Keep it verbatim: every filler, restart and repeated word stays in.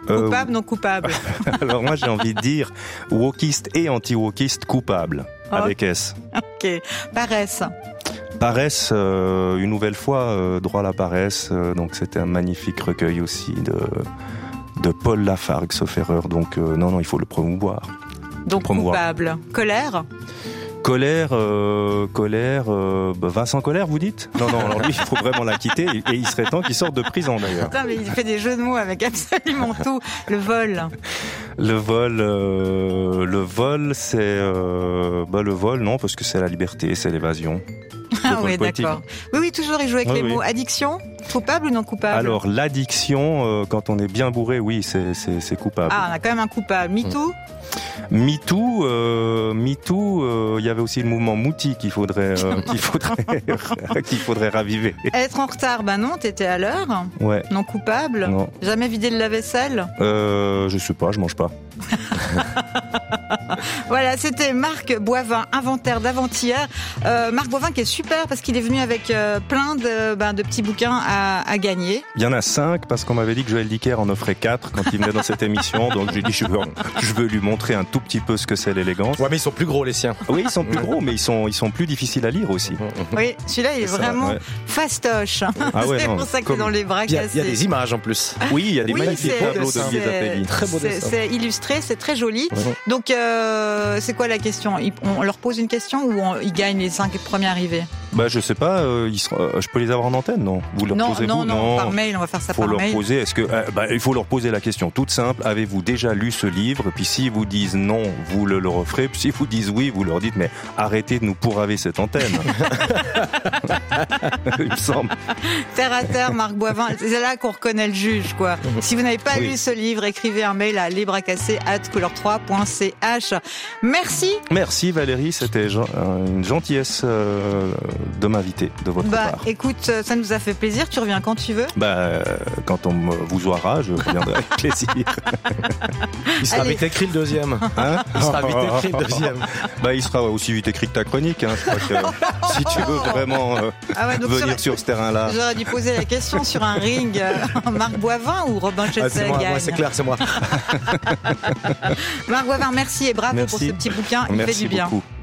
Coupable, Euh, non coupable? Alors moi j'ai envie de dire wokiste et anti-wokiste coupable, Oh. avec S. Ok. Paresse. Paresse, euh, une nouvelle fois, euh, droit à la paresse, euh, donc c'était un magnifique recueil aussi de, de Paul Lafargue, sauf erreur, donc euh, non, non, il faut le promouvoir. Donc Promouvoir. coupable. Colère. Colère, euh, colère, euh, bah, Vincent Colère, vous dites? Non, non, alors lui, il faut vraiment la quitter, et, et il serait temps qu'il sorte de prison d'ailleurs. Putain, mais il fait des jeux de mots avec absolument tout. Le vol. Le vol, euh, le vol, c'est, euh, bah le vol, non, parce que c'est la liberté, c'est l'évasion. Ah vol oui, poétique. d'accord. Oui, oui, toujours il joue avec Oui, les oui. mots. Addiction, coupable ou non coupable? Alors l'addiction, euh, quand on est bien bourré, oui, c'est, c'est, c'est coupable. Ah, on a quand même un coupable. MeToo. MeToo, euh, MeToo, euh, il y avait aussi le mouvement Mouti qu'il faudrait, euh, qu'il faudrait, qu'il faudrait raviver. Être en retard, ben non, t'étais à l'heure. Ouais. Non coupable. Non. Jamais vidé le lave-vaisselle. Euh, je sais pas, je mange pas. Voilà, c'était Marc Boivin, inventaire d'avant-hier. Euh, Marc Boivin qui est super parce qu'il est venu avec euh, plein de, ben, de petits bouquins à, à gagner. Il y en a cinq parce qu'on m'avait dit que Joël Dicker en offrait quatre quand il venait dans cette émission. Donc j'ai dit je veux, je veux lui montrer un tout petit peu ce que c'est l'élégance. Ouais, mais ils sont plus gros, les siens. Oui, ils sont plus gros, mais ils sont, ils sont plus difficiles à lire aussi. Oui, celui-là il est C'est ça, vraiment ouais. fastoche. Ah ouais, c'est non, pour ça que comme- c'est dans les bras Il y, a, cassés. il y a des images en plus. Oui, il y a des Oui, magnifiques c'est- tableaux de c'est- Lié Zappelli. Très beau c'est- dessin. C'est illustré, c'est très joli. Ouais. Donc, euh, c'est quoi la question? Ils- On leur pose une question ou on- ils gagnent les cinq premiers arrivés? Bah je sais pas, euh, ils seront- euh, je peux les avoir en antenne, non? Vous leur Non, posez non, vous non, par mail, on va faire ça faut par leur mail. poser. Est-ce que euh, bah, il faut leur poser la question toute simple. Avez-vous déjà lu ce livre? Puis s'ils vous disent non, vous le leur offrez. Puis s'ils vous disent oui, vous leur dites mais arrêtez de nous pourraver cette antenne. Il me semble. Terre à terre, Marc Boivin. C'est là qu'on reconnaît le juge, quoi. Si vous n'avez pas Oui. lu ce livre, écrivez un mail à libre-à-casser arobase couleur trois point c h. Merci. Merci Valérie, c'était gen- euh, une gentillesse euh, de m'inviter de votre Bah, part. écoute, ça nous a fait plaisir. Tu reviens quand tu veux. Bah euh, quand on me- vous aura, je reviendrai avec plaisir. Il sera Allez. vite écrit le deuxième. Hein Il sera vite écrit le deuxième. Bah il sera aussi vite écrit que ta chronique. Hein. Je crois que si tu veux vraiment euh, Ah ouais, donc venir sur- sur ce terrain-là. J'aurais dû poser la question sur un ring. euh, Marc Boivin ou Robin Ah, c'est Chessel moi, gagne. moi, c'est clair, c'est moi. Marc Boivin, merci et bravo Merci. pour ce petit bouquin. Il Merci fait du bien. beaucoup.